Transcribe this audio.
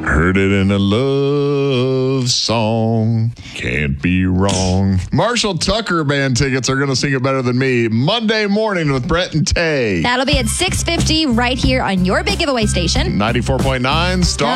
Heard it in a love song. Can't be wrong. Marshall Tucker Band tickets are going to sing it better than me. Monday morning with Brett and Tay. That'll be at 6:50 right here on your big giveaway station. 94.9 Star.